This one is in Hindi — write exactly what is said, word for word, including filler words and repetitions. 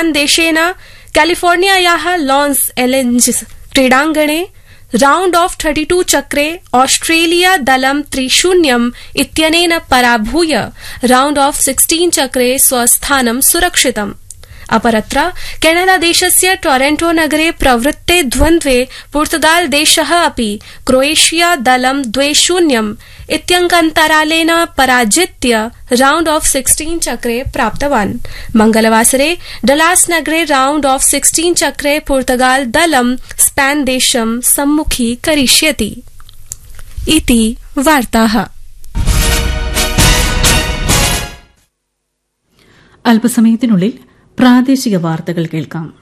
स्पैन देशेन कैलिफोर्नियायाः लॉन्स एलेंजिस् क्रीडाङ्गणे राउंड ऑफ थर्टी टू चक्रे ऑस्ट्रेलिया दलं त्रिशून्यम् इत्यनेन पराभूय राउंड ऑफ सिक्सटीन चक्रे स्वस्थानं सुरक्षितम्। अपरत्र केनडादेशस्य टोरंटो नगरे प्रवृत्ते द्वन्द्वे पुर्तगाल देशः अपि क्रोएशिया दलं द्वे शून्यम् इत्यङ्कान्तरालेन पराजित्य राउंड ऑफ सिक्सटीन चक्रे प्राप्तवान्। मंगलवासरे डलास नगरे राउंड ऑफ सिक्सटीन चक्रे पुर्तगाल दलं स्पेन देशं सम्मुखीकरिष्यति। इति वार्ताः। അല്പസമയത്തിനുള്ളിൽ പ്രാദേശിക വാർത്തകൾ കേൾക്കാം.